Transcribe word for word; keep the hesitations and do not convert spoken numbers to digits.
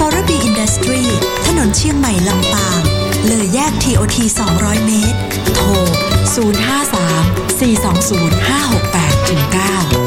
อร์บีอินดัสทรีถนนเชียงใหม่ลำปางเลยแยก ที โอ ที สองร้อยเมตรโทรศูนย์ ห้า สาม สี่ สอง ศูนย์ ห้า หก แปด เก้า